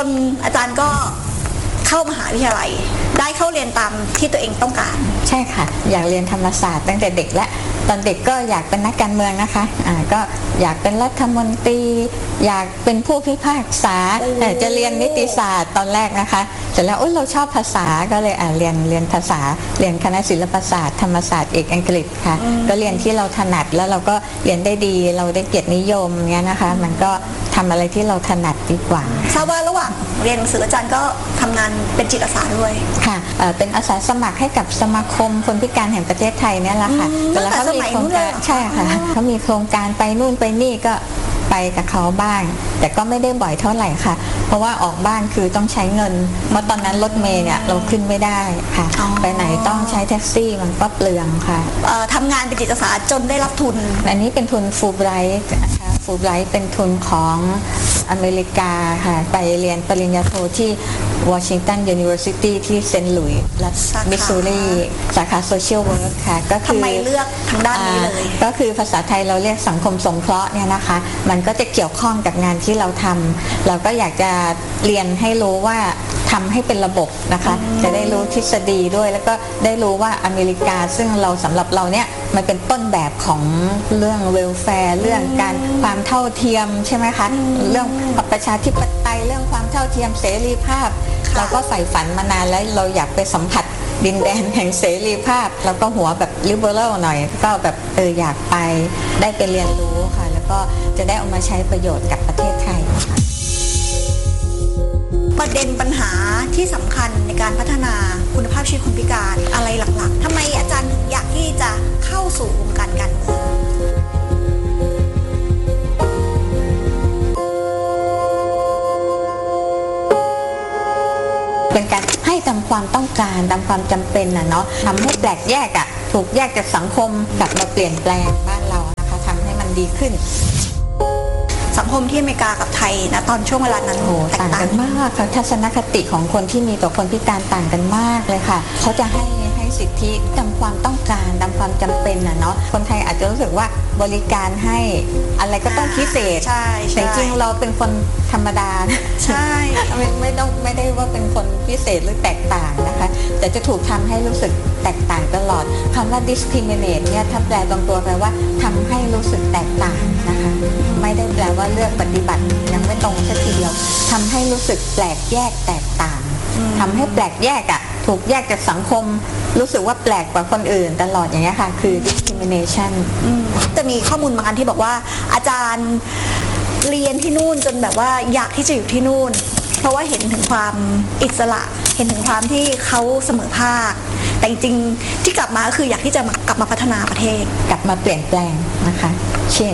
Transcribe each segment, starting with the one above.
นอาจารย์ก็เข้ามหาวิทยาลัยได้เข้าเรียนตามที่ตัวเองต้องการใช่ค่ะอยากเรียนธรรมศาสตร์ตั้งแต่เด็กและตอนเด็กก็อยากเป็นนักการเมืองนะคะก็อยากเป็นรัฐมนตรีอยากเป็นผู้พิพากษาแต่จะเรียนนิติศาสตร์ตอนแรกนะคะเสร็จแล้วเราชอบภาษาก็เลยเรียนภาษาเรียนคณะศิลปศาสตร์ธรรมศาสตร์เอกอังกฤษค่ะก็เรียนที่เราถนัดแล้วเราก็เรียนได้ดีเราได้เกียรตินิยมเงี้ยนะคะมันก็ทำอะไรที่เราถนัดดีกว่าทราบว่าระหว่างเรียนหนังสืออาจารย์ก็ทำงานเป็นจิตอาสาด้วยค่ะเป็นอาสาสมัครให้กับสมาคมคนพิการแห่งประเทศไทยเนี่ยแหละค่ะแล้วเขามีโครงการใช่ค่ะเขามีโครงการไปนู่นไปนี่ก็ไปกับเขาบ้างแต่ก็ไม่ได้บ่อยเท่าไหร่ค่ะเพราะว่าออกบ้านคือต้องใช้เงินเพราะตอนนั้นรถเมล์เนี่ยเราขึ้นไม่ได้ค่ะไปไหนต้องใช้แท็กซี่มันก็เปลืองค่ะทำงานเป็นจิตอาสาจนได้รับทุนอันนี้เป็นทุนฟูลไบรท์นะคะฟูลไบรท์เป็นทุนของอเมริกาค่ะไปเรียนปริญญาโทที่วอชิงตันยูนิเวอร์ซิตี้ที่เซนต์หลุยส์รัฐมิสซูรีสาขาโซเชียลเวิร์คค่ะก็คือทำไมเลือกทางด้านนี้เลยก็คือภาษาไทยเราเรียกสังคมสงเคราะห์เนี่ยนะคะมันก็จะเกี่ยวข้องกับงานที่เราทำเราก็อยากจะเรียนให้รู้ว่าทำให้เป็นระบบนะคะจะได้รู้ทฤษฎีด้วยแล้วก็ได้รู้ว่าอเมริกาซึ่งเราสำหรับเราเนี่ยมันเป็นต้นแบบของเรื่องเวลแฟร์เรื่องการความเท่าเทียมใช่ไหมคะเรื่องประชาธิปไตยเรื่องความเท่าเทียมเสรีภาพเราก็ใฝ่ฝันมานานแล้วเราอยากไปสัมผัสดินแดนแห่งเสรีภาพแล้วก็หัวแบบลิเบอรัลหน่อยก็แบบอยากไปได้ไปเรียนรู้ค่ะแล้วก็จะได้เอามาใช้ประโยชน์กับประเทศไทยค่ะประเด็นปัญหาที่สำคัญในการพัฒนาคุณภาพชีวิตคนพิการอะไรหลักๆทำไมอาจารย์ถึงอยากที่จะเข้าสู่วงการการเมืองเป็นการให้ตามความต้องการตามความจำเป็นเนาะทำให้แปลกแยกถูกแยกจากสังคมกลับมาเปลี่ยนแปลงบ้านเรานะคะทำให้มันดีขึ้นสังคมที่อเมริกากับไทยนะตอนช่วงเวลานั้นต่างกันมากค่ะทัศนคติของคนที่มีต่อคนพิการต่างกันมากเลยค่ะเขาจะให้สิทธิตามความต้องการตามความจำเป็นเนาะคนไทยอาจจะรู้สึกว่าบริการให้อะไรก็ต้องพิเศษแต่จริงเราเป็นคนธรรมดาใช่ไม่ได้ว่าเป็นคนพิเศษหรือแตกต่างนะคะแต่จะถูกทำให้รู้สึกแตกต่างตลอดคำว่า discriminate เนี่ยถ้าแปลตรงตัวแปลว่าทำให้รู้สึกแตกต่างนะคะไม่ได้แปลว่าเลือกปฏิบัติยังไม่ตรงสักทีเดียวทำให้รู้สึกแปลกแยกแตกต่างทำให้แปลกแยกถูกแยกจากสังคมรู้สึกว่าแปลกกว่าคนอื่นตลอดอย่างเงี้ยค่ะคือ discrimination จะมีข้อมูลบางอันที่บอกว่าอาจารย์เรียนที่นู่นจนแบบว่าอยากที่จะอยู่ที่นู่นเพราะว่าเห็นถึงความอิสระเห็นถึงความที่เขาเสมอภาคแต่จริงๆที่กลับมาก็คืออยากที่จะกลับมาพัฒนาประเทศกลับมาเปลี่ยนแปลงนะคะเช่น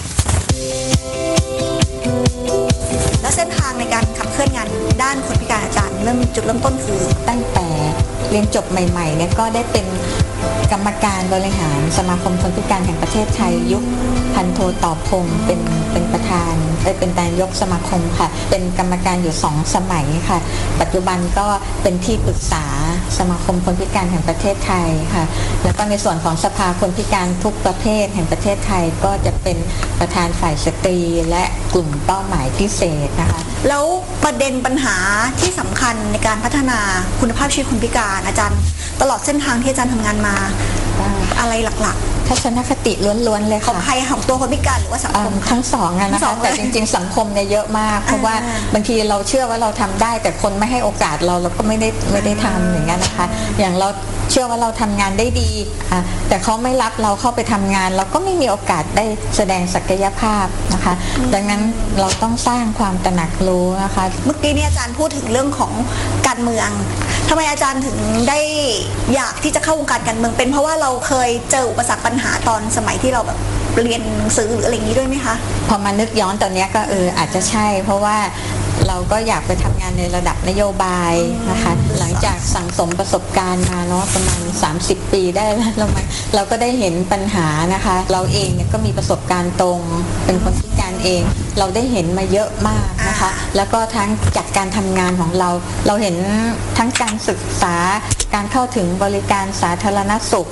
และเส้นทางในการขับเคลื่อนงานด้านคนพิการอาจารย์จุดเริ่มต้นคือตั้งแต่เรียนจบใหม่ๆเนี่ยก็ได้เป็นกรรมการบริหารสมาคมคนพิการแห่งประเทศไทยยุคพันโทตอบพงศ์เป็นประธานเป็นนายกสมาคมค่ะเป็นกรรมการอยู่2 สมัยค่ะปัจจุบันก็เป็นที่ปรึกษาสมาคมคนพิการแห่งประเทศไทยค่ะแล้วก็ในส่วนของสภาคนพิการทุกประเภทแห่งประเทศไทยก็จะเป็นประธานฝ่ายสตรีและกลุ่มเป้าหมายพิเศษนะคะแล้วประเด็นปัญหาที่สำคัญในการพัฒนาคุณภาพชีวิตคนพิการอาจารย์ตลอดเส้นทางที่อาจารย์ทำงานมาอะไรหลักๆทัศนคติล้วนๆเลยค่ะของใครของตัวคนพิการหรือว่าสังคมทั้งสองนะคะแต่จริงๆสังคมเนี่ยเยอะมากเพราะว่าบางทีเราเชื่อว่าเราทำได้แต่คนไม่ให้โอกาสเราก็ไม่ได้ทำอย่างนั้นนะคะอย่างเราเชื่อว่าเราทำงานได้ดีแต่เขาไม่รับเราเข้าไปทำงานเราก็ไม่มีโอกาสได้แสดงศักยภาพนะคะดังนั้นเราต้องสร้างความตระหนักรู้นะคะเมื่อกี้นี้อาจารย์พูดถึงเรื่องของการเมืองทำไมอาจารย์ถึงได้อยากที่จะเข้าวงการการเมืองเป็นเพราะว่าเราเคยเจออุปสรรคปัญหาตอนสมัยที่เราแบบเรียนหนังสือหรืออะไรอย่างนี้ด้วยไหมคะพอมานึกย้อนตอนนี้ก็อาจจะใช่เพราะว่าเราก็อยากไปทำงานในระดับนโยบายนะคะหลังจากสั่งสมประสบการณ์มาเนาะประมาณ30 ปีได้แล้วเราก็ได้เห็นปัญหานะคะเราเองเนี่ยก็มีประสบการณ์ตรงเป็นคนพิการเองเราได้เห็นมาเยอะมากนะคะแล้วก็ทั้งจากการทำงานของเราเห็นทั้งการศึกษาการเข้าถึงบริการสาธารณสุข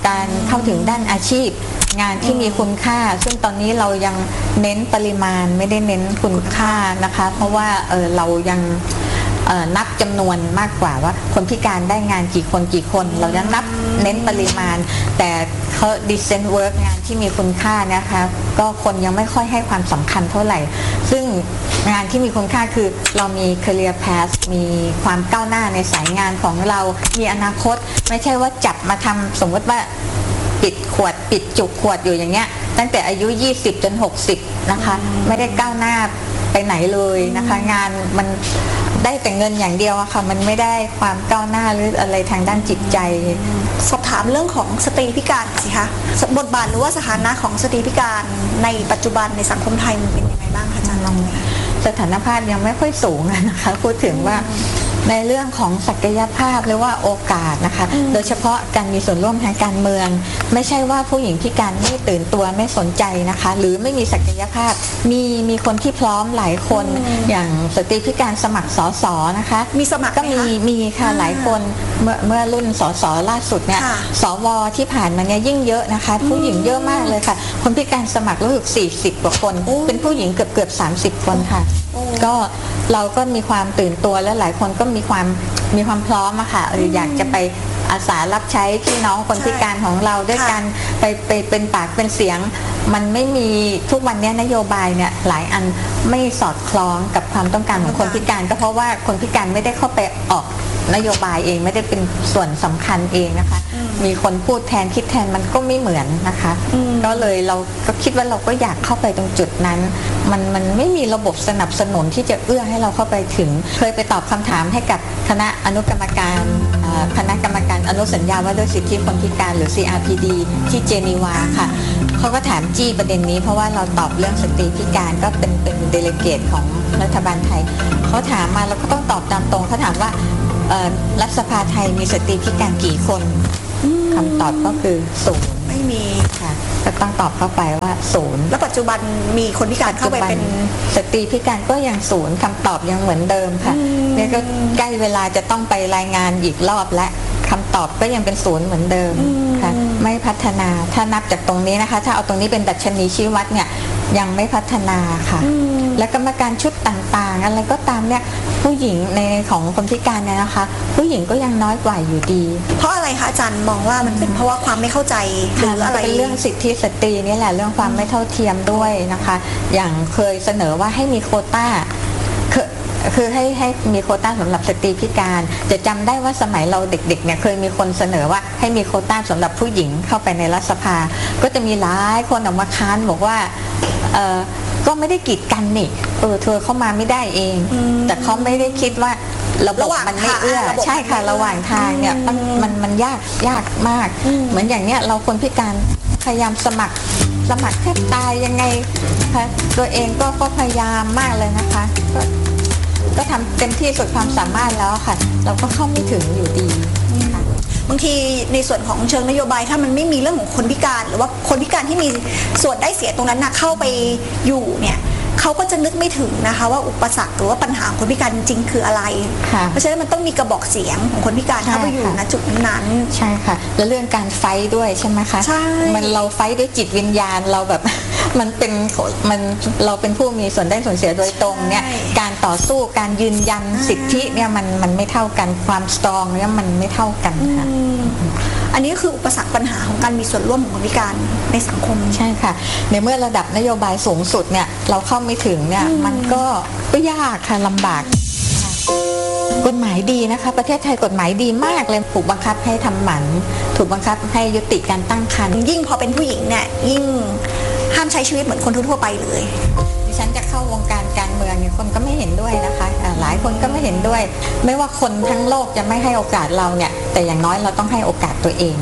การเข้าถึงด้านอาชีพงานที่มีคุณค่าซึ่งตอนนี้เรายังเน้นปริมาณไม่ได้เน้นคุณค่านะคะเพราะว่าเรายังนับจำนวนมากกว่าว่าคนพิการได้งานกี่คนเรายังนับเน้นปริมาณแต่เขา decent work งานที่มีคุณค่านะคะก็คนยังไม่ค่อยให้ความสำคัญเท่าไหร่ซึ่งงานที่มีคุณค่าคือเรามี career path มีความก้าวหน้าในสายงานของเรามีอนาคตไม่ใช่ว่าจับมาทำสมมติว่าปิดจุกขวดอยู่อย่างเงี้ยตั้งแต่อายุ20จน60นะคะไม่ได้ก้าวหน้าไปไหนเลยนะคะงานมันได้แต่เงินอย่างเดียวอะค่ะมันไม่ได้ความก้าวหน้าหรืออะไรทางด้านจิตใจสอบถามเรื่องของสตรีพิการสิคะบทบาทหรือว่าสถานะของสตรีพิการในปัจจุบันในสังคมไทยมันเป็นยังไงบ้างคะอาจารย์ลองสถานภาพยังไม่ค่อยสูงนะคะพูดถึงว่าในเรื่องของศักยภาพหรือว่าโอกาสนะคะโดยเฉพาะการมีส่วนร่วมทางการเมืองไม่ใช่ว่าผู้หญิงพิการไม่ตื่นตัวไม่สนใจนะคะหรือไม่มีศักยภาพมีคนที่พร้อมหลายคนอย่างสตรีพิการสมัครสสนะคะมีสมัครก็มีค่ะหลายคนเมื่อรุ่นสสล่าสุดเนี่ยสวที่ผ่านมาเนี่ยยิ่งเยอะนะคะผู้หญิงเยอะมากเลยค่ะคนพิการสมัครรู้สึก40กว่าคนเป็นผู้หญิงเกือบ30คนค่ะก็เราก็มีความตื่นตัวและหลายคนก็มีความพร้อมอะค่ะอยากจะไปอาสารับใช้พี่น้องคนพิการของเราด้วยกันไปเป็นปากเป็นเสียงมันไม่มีทุกวันนี้นโยบายเนี่ยหลายอันไม่สอดคล้องกับความต้องการของคนพิการก็เพราะว่าคนพิการไม่ได้เข้าไปออกนโยบายเองไม่ได้เป็นส่วนสำคัญเองนะคะมีคนพูดแทนคิดแทนมันก็ไม่เหมือนนะคะก็เลยเราก็คิดว่าเราก็อยากเข้าไปตรงจุดนั้นมันไม่มีระบบสนับสนุนที่จะเอื้อให้เราเข้าไปถึงเคยไปตอบคำถามให้กับคณะอนุกรรมการอนุสัญญาว่าด้วยสิทธิคนพิการหรือ CRPD ที่เจนีวาค่ะเขาก็ถามจี้ประเด็นนี้เพราะว่าเราตอบเรื่องสตรีพิการก็เป็นเดเลเกตของรัฐบาลไทยเขาถามมาเราก็ต้องตอบตามตรงเขาถามว่ารัฐสภาไทยมีสตรีพิการกี่คนคำตอบก็คือ0 ไม่มีค่ะก็ต้องตอบเข้าไปว่า0 แล้วปัจจุบันมีคนพิการเข้าไปเป็นสตรีพิการก็ยัง0คำตอบยังเหมือนเดิมค่ะนี่ก็ใกล้เวลาจะต้องไปรายงานอีกรอบและคำตอบก็ยังเป็น0เหมือนเดิมค่ะไม่พัฒนาถ้านับจากตรงนี้นะคะถ้าเอาตรงนี้เป็นดัชนีชี้วัดเนี่ยยังไม่พัฒนาค่ะและกรรมการชุดต่างๆอะไรก็ตามเนี่ยผู้หญิงในของคนพิการเนี่ยนะคะผู้หญิงก็ยังน้อยกว่าอยู่ดีเพราะอะไรคะอาจารย์มองว่ามันเป็นเพราะว่าความไม่เข้าใจหรืออะไรเป็นเรื่องสิทธิสตรีนี่แหละเรื่องความไม่เท่าเทียมด้วยนะคะอย่างเคยเสนอว่าให้มีโควต้าคือให้มีโควต้าสำหรับสตรีพิการจะจำได้ว่าสมัยเราเด็กๆเนี่ยเคยมีคนเสนอว่าให้มีโควต้าสำหรับผู้หญิงเข้าไปในรัฐสภาก็จะมีหลายคนออกมาค้านบอกว่าก็ไม่ได้กีดกันนี่เธอเข้ามาไม่ได้เองแต่เขาไม่ได้คิดว่าระบบมันไม่เอื้อใช่ค่ะระหว่างทางเนี่ยมันยากมากเหมือนอย่างเนี้ยเราคนพิการพยายามสมัครแทบตายยังไงคะตัวเองก็พยายามมากเลยนะคะก็ทำเต็มที่สุดความสามารถแล้วค่ะเราก็เข้าไม่ถึงอยู่ดีบางทีในส่วนของเชิงนโยบายถ้ามันไม่มีเรื่องของคนพิการหรือว่าคนพิการที่มีส่วนได้เสียตรงนั้นนะเข้าไปอยู่เนี่ยเขาก็จะนึกไม่ถึงนะคะว่าอุปสรรคหรือว่าปัญหาของคนพิการจริงๆคืออะไรเพราะฉะนั้นมันต้องมีกระบอกเสียงของคนพิการเข้าไปอยู่ณจุดนั้นใช่ค่ะแล้วเรื่องการไฟท์ด้วยใช่ไหมคะใช่มันเราไฟท์ด้วยจิตวิญญาณเราแบบมันเราเป็นผู้มีส่วนได้ส่วนเสียโดยตรงเนี่ยการต่อสู้การยืนยันสิทธิเนี่ยมันไม่เท่ากันความสตรองเนี่ยมันไม่เท่ากันค่ะอันนี้คืออุปสรรคปัญหาของการมีส่วนร่วมของคนพิการในสังคมใช่ค่ะในเมื่อระดับนโยบายสูงสุดเนี่ยเราเข้าไม่ถึงเนี่ยมันก็ยากค่ะลำบากกฎหมายดีนะคะประเทศไทยกฎหมายดีมากเลยถูกบังคับให้ทำหมันถูกบังคับให้ยุติการตั้งครรภ์ยิ่งพอเป็นผู้หญิงเนี่ยยิ่งห้ามใช้ชีวิตเหมือนคนทั่วไปเลยดิฉันจะเข้าวงการเมืองเนี่ยคนก็ไม่เห็นด้วยนะคะหลายคนก็ไม่เห็นด้วยไม่ว่าคนทั้งโลกจะไม่ให้โอกาสเราเนี่ยแต่อย่างน้อยเราต้องให้โอกาสตัวเอง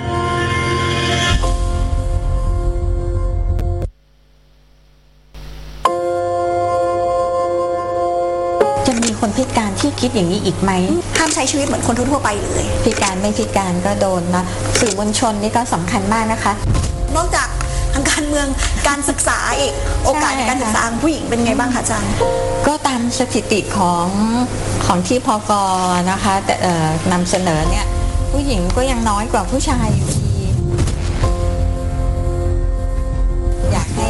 จะมีคนพิการที่คิดอย่างนี้อีกไหมห้ามใช้ชีวิตเหมือนคนทั่วไปเลยพิการไม่พิการก็โดนนะสื่อมวลชนนี่ก็สำคัญมากนะคะนอกจากทางการเมืองการศึกษาอีกโอกาสในการศึกษาของผู้หญิงเป็นไงบ้างคะอาจารย์ก็ตามสถิติของที่พก.นะคะแต่นำเสนอเนี่ยผู้หญิงก็ยังน้อยกว่าผู้ชายอยู่ดี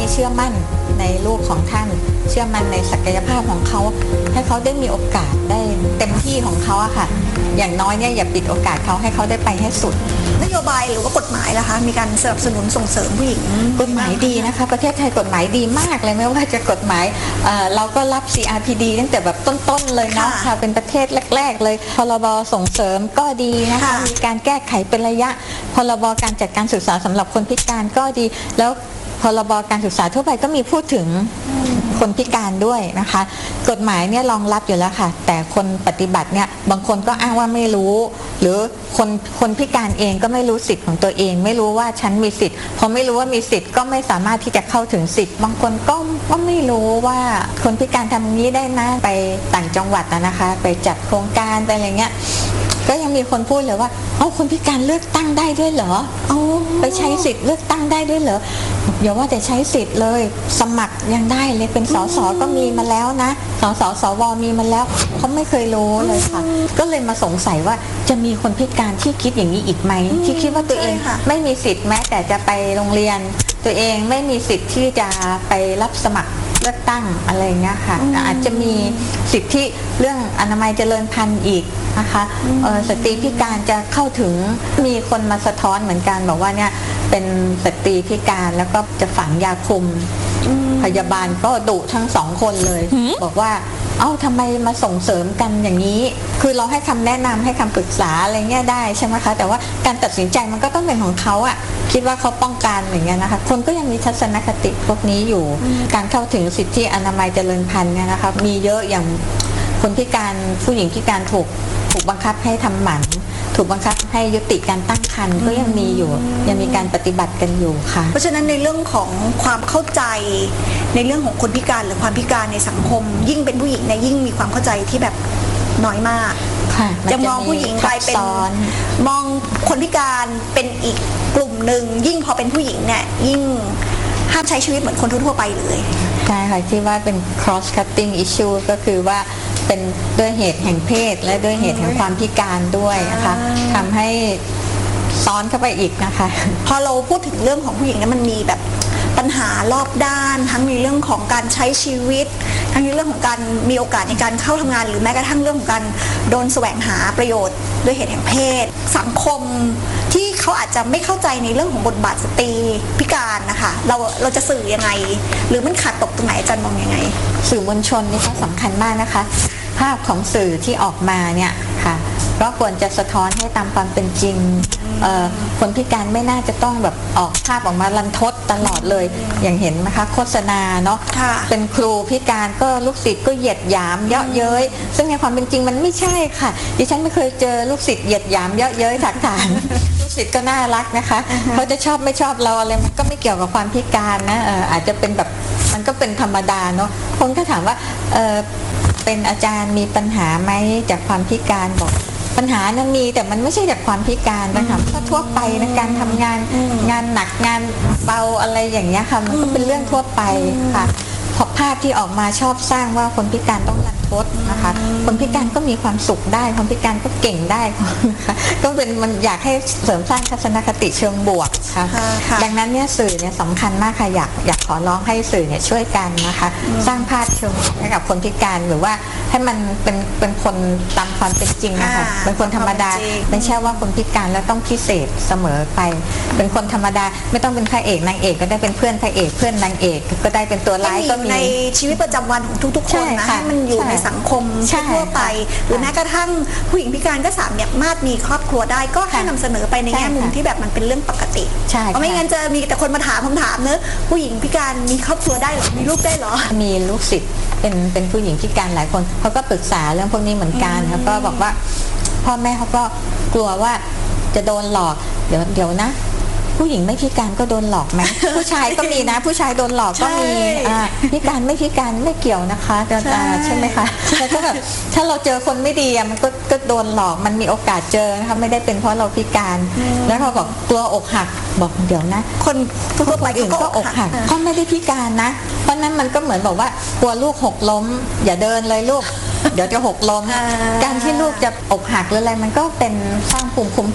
เชื่อมั่นในลูกของท่านเชื่อมั่นในศักยภาพของเขาให้เขาได้มีโอกาสได้เต็มที่ของเขาอะค่ะอย่างน้อยเนี่ยอย่าปิดโอกาสเขาให้เขาได้ไปให้สุดนโยบายหรือว่ากฎหมายล่ะคะมีการสนับสนุนส่งเสริมผู้หญิงกฎหมายดีนะคะประเทศไทยกฎหมายดีมากเลยไม่ว่าจะกฎหมายเราก็รับ CRPD ตั้งแต่แบบต้นๆเลยเนาะค่ะเป็นประเทศแรกๆเลยพรบส่งเสริมก็ดีนะคะมีการแก้ไขเป็นระยะพรบการจัดการศึกษาสำหรับคนพิการก็ดีแล้วพรบการศึกษาทั่วไปก็มีพูดถึงคนพิการด้วยนะคะกฎหมายเนี่ยรองรับอยู่แล้วค่ะแต่คนปฏิบัติเนี่ยบางคนก็อ้างว่าไม่รู้หรือคนพิการเองก็ไม่รู้สิทธิ์ของตัวเองไม่รู้ว่าฉันมีสิทธิ์พอไม่รู้ว่ามีสิทธิ์ก็ไม่สามารถที่จะเข้าถึงสิทธิ์บางคนก็ไม่รู้ว่าคนพิการทำนี้ได้นะไปต่างจังหวัดนะคะไปจัดโครงการไปอะไรเงี้ยก็ยังมีคนพูดเลยว่าคนพิการเลือกตั้งได้ด้วยเหรอไปใช้สิทธิ์เลือกตั้งได้ด้วยเหรออย่าว่าแต่ใช้สิทธิ์เลยสมัครยังได้เลยเป็นสสก็มีมาแล้วนะสสสวมีมาแล้วเขาไม่เคยรู้เลยค่ะก็เลยมาสงสัยว่าจะมีคนพิการที่คิดอย่างนี้อีกไหมที่คิดว่าตัวเองไม่มีสิทธิ์แม้แต่จะไปโรงเรียนตัวเองไม่มีสิทธิ์ที่จะไปรับสมัครเลือกตั้งอะไรเงี้ยค่ะอาจจะมีสิทธิเรื่องอนามัยเจริญพันธุ์อีกนะคะสตรีพิการจะเข้าถึงมีคนมาสะท้อนเหมือนกันบอกว่าเนี่ยเป็นสตรีพิการแล้วก็จะฝังยาคุมพยาบาลก็ดุทั้งสองคนเลยบอกว่าทำไมมาส่งเสริมกันอย่างนี้คือเราให้คำแนะนำให้คำปรึกษาอะไรเงี้ยได้ใช่ไหมคะแต่ว่าการตัดสินใจมันก็ต้องเป็นของเขาอะคิดว่าเขาป้องกันอย่างเงี้ยนะคะคนก็ยังมีทัศนคติพวกนี้อยู่การเข้าถึงสิทธิอนามัยเจริญพันธุ์เนี่ยนะคะมีเยอะอย่างคนพิการผู้หญิงพิการถูกบังคับให้ทำหมันถูกบังคับให้ยุติการตั้งครรภ์ก็ยังมีอยู่ยังมีการปฏิบัติกันอยู่ค่ะเพราะฉะนั้นในเรื่องของความเข้าใจในเรื่องของคนพิการหรือความพิการในสังคมยิ่งเป็นผู้หญิงเนี่ยยิ่งมีความเข้าใจที่แบบน้อยมากจะมองผู้หญิงกลายเป็นมองคนพิการเป็นอีกกลุ่มหนึ่งยิ่งพอเป็นผู้หญิงเนี่ยยิ่งห้ามใช้ชีวิตเหมือนคนทั่วไปเลยใช่ค่ะที่ว่าเป็น cross cutting issue ก็คือว่าเป็นด้วยเหตุแห่งเพศและด้วยเหตุแห่งความพิการด้วยนะคะทำให้ซ้อนเข้าไปอีกนะคะพอเราพูดถึงเรื่องของผู้หญิงเนี่ยมันมีแบบปัญหารอบด้านทั้งในเรื่องของการใช้ชีวิตทั้งในเรื่องของการมีโอกาสในการเข้าทำงานหรือแม้กระทั่งเรื่องของการโดนแสวงหาประโยชน์ด้วยเหตุแห่งเพศสังคมที่เขาอาจจะไม่เข้าใจในเรื่องของบทบาทสตรีพิการนะคะเราจะสื่อยังไงหรือมันขาดตกตรงไหนอาจารย์มองยังไงสื่อมวลชนนี่ก็สำคัญมากนะคะภาพของสื่อที่ออกมาเนี่ยค่ะก็ควรจะสะท้อนให้ตามความเป็นจริงคนพิการไม่น่าจะต้องแบบออกภาพออกมาลันทดตลอดเลยอย่างเห็นนะคะโฆษณาเนาะเป็นครูพิการก็ลูกศิษย์ก็เหยียดหยามเยาะเย้ยซึ่งในความเป็นจริงมันไม่ใช่ค่ะดิฉันไม่เคยเจอลูกศิษย์เหยียดหยามเยาะเย้ยถักถางลูกศิษย์ก็น่ารักนะคะเขาจะชอบไม่ชอบเราอะไรมันก็ไม่เกี่ยวกับความพิการนะอาจจะเป็นแบบมันก็เป็นธรรมดาเนาะคนก็ถามว่าเป็นอาจารย์มีปัญหาไหมจากความพิการบอกปัญหานั้นมีแต่มันไม่ใช่จากความพิการนะคะก็ทั่วไปในการทำงานหนักงานเบาอะไรอย่างเงี้ยค่ะมันก็เป็นเรื่องทั่วไปค่ะพอภาพที่ออกมาชอบสร้างว่าคนพิการต้องรันทดนะคะคนพิการก็มีความสุขได้คนพิการก็เก่งได้นะคะก็เป็นมันอยากให้เสริมสร้างทัศนคติเชิงบวกค่ะดังนั้นเนี่ยสื่อเนี่ยสำคัญมากค่ะอยากขอร้องให้สื่อเนี่ยช่วยกันนะคะสร้างภาพเชิงบวกให้กับคนพิการหรือว่าให้มันเป็นคนตามความเป็นจริงนะคะเป็นคนธรรมดาไม่ใช่ว่าคนพิการแล้วต้องพิเศษเสมอไปเป็นคนธรรมดาไม่ต้องเป็นพระเอกนางเอกก็ได้เป็นเพื่อนพระเอกเพื่อนนางเอกก็ได้เป็นตัวร้ายก็มีในชีวิตประจำวันของทุกๆคนนะให้มันอยู่ในสังคมทั่วไปหรือแม้กระทั่งผู้หญิงพิการก็สามารถมีครอบครัวได้ก็ให้นำเสนอไปในแง่มุมที่แบบมันเป็นเรื่องปกติเพราะไม่งั้นจะมีแต่คนมาถามคำถามเนอะผู้หญิงพิการมีครอบครัวได้หรอมีลูกได้หรอมีลูกศิษย์เป็นผู้หญิงพิการหลายคนเขาก็ปรึกษาเรื่องพวกนี้เหมือนกันแล้วก็บอกว่าพ่อแม่เขาก็กลัวว่าจะโดนหลอกเดี๋ยวนะผู้หญิงไม่พิการก็โดนหลอกไหมผู้ชายก็มีนะผู้ชายโดนหลอกก็มีพิการไม่พิการไม่เกี่ยวนะคะใช่ไหมคะแล้วก็แบบถ้าเราเจอคนไม่ดีมันก็โดนหลอกมันมีโอกาสเจอนะคะไม่ได้เป็นเพราะเราพิการแล้วเขาบอกกลัวอกหักบอกเดี๋ยวนะคนทั่วไปอื่นก็อกหักเขาไม่ได้พิการนะเพราะนั้นมันก็เหมือนบอกว่ากลัวลูกหกล้มอย่าเดินเลยลูกเดี๋ยวจะหกล้มการที่ลูกจะอกหักหรืออะไรมันก็เป็นสร้างภูมิคุ้มกัน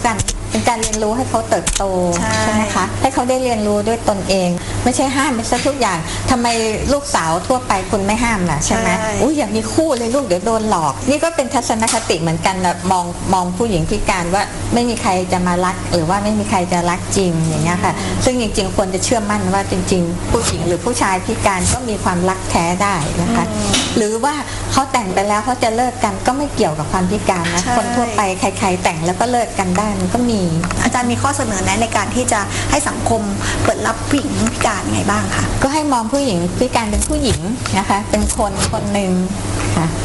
เป็นการเรียนรู้ให้เขาเติบโตใช่ไหมคะให้เขาได้เรียนรู้ด้วยตนเอง ไม่ใช่ห้ามไปซะทุกอย่างทำไมลูกสาวทั่วไปคุณไม่ห้ามล่ะใช่ไหมอุ้ยอยากมีคู่เลยลูกเดี๋ยวโดนหลอกนี่ก็เป็นทัศนคติเหมือนกันนะมองผู้หญิงพิการว่าไม่มีใครจะมารักหรือว่าไม่มีใครจะรักจริงอย่างเงี้ยค่ะซึ่งจริงๆควรจะเชื่อมั่นว่าจริงๆผู้หญิงหรือผู้ชายพิการก็มีความรักแท้ได้นะคะหรือว่าเขาแต่งไปแล้วเขาจะเลิกกันก็ไม่เกี่ยวกับความพิการนะคนทั่วไปใครๆแต่งแล้วก็เลิกกันได้มันก็มีอาจารย์มีข้อเสนอแนะในการที่จะให้สังคมเปิดรับผู้หญิงพิการยังไงบ้างคะก็ให้มองผู้หญิงพิการเป็นผู้หญิงนะคะเป็นคนคนหนึ่งค่ะ